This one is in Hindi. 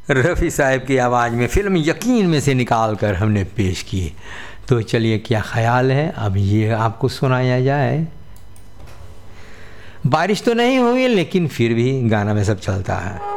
रफ़ी साहब की आवाज़ में फ़िल्म यकीन में से निकाल कर हमने पेश की। तो चलिए, क्या ख़याल है अब ये आपको सुनाया जाए। बारिश तो नहीं हुई लेकिन फिर भी गाना में सब चलता है।